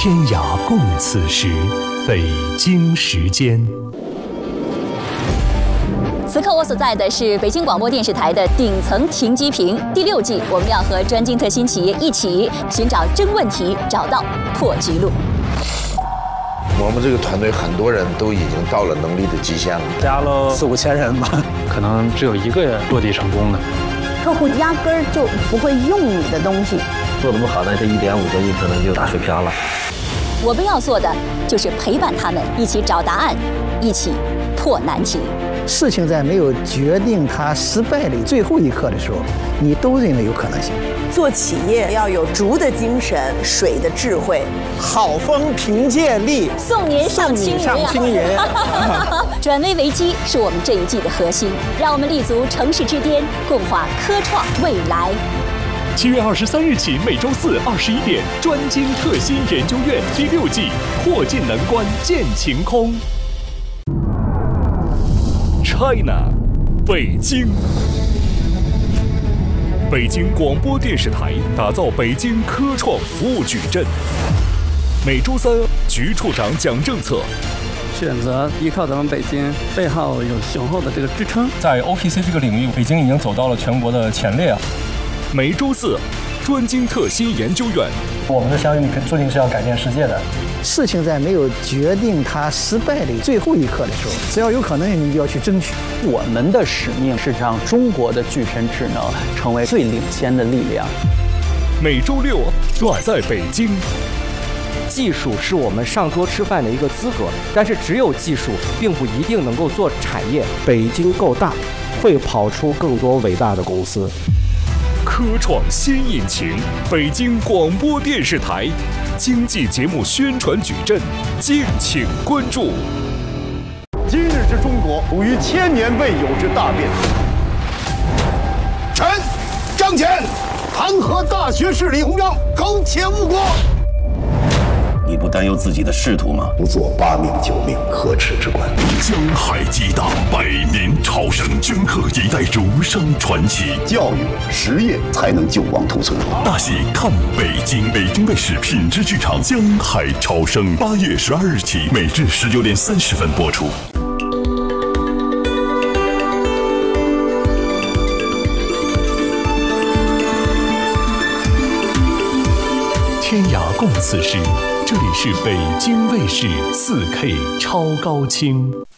天涯共此时，北京时间。 此刻我所在的是北京广播电视台的顶层停机坪第6季，我们要和专精特新企业一起寻找真问题，找到破局路。 我们这个团队很多人都已经到了能力的极限了， 加了4、5千人吧， 可能只有1个落地成功的。 客户压根儿就不会用你的东西， 做得不好，那这1.5个亿可能就打水漂了。 我们要做的就是陪伴他们一起找答案，一起破难题。 事情在没有决定它失败的最后一刻的时候，你都认为有可能性。 做企业要有竹的精神，水的智慧， 好风凭借力， 送您上青云。转危为机是我们这一季的核心，让我们立足城市之巅，共话科创未来。 7月23日起，每周4、21点，专精特新研究院第6季，破尽难关见晴空。China， 北京。北京广播电视台打造北京科创服务矩阵。每周3，局处长讲政策。 选择依靠咱们北京，背后有雄厚的这个支撑。 在 OPC 这个领域，北京已经走到了全国的前列。 每周4，专精特新研究院。 我们的相遇注定是要改变世界的。 事情在没有决定它失败的最后一刻的时候，只要有可能，你就要去争取。 我们的使命是让中国的具身智能成为最领先的力量。 每周6，我在北京。 技术是我们上桌吃饭的一个资格，但是只有技术并不一定能够做产业。 北京够大，会跑出更多伟大的公司。 科创新引擎，北京广播电视台经济节目宣传矩阵，敬请关注。 今日之中国，处于1000年未有之大变。 臣张乾弹劾大学士李鸿章苟且误国。 你不担忧自己的仕途吗？ 不做8命9命可耻之官。 江海激荡，100年超生，镌刻一代儒生传奇。 教育实业才能救亡图存。 大戏看北京，北京卫视品质剧场《江海超生》，8月12日起，每日19点30分播出。 天涯共此时，这里是北京卫视4K 超高清。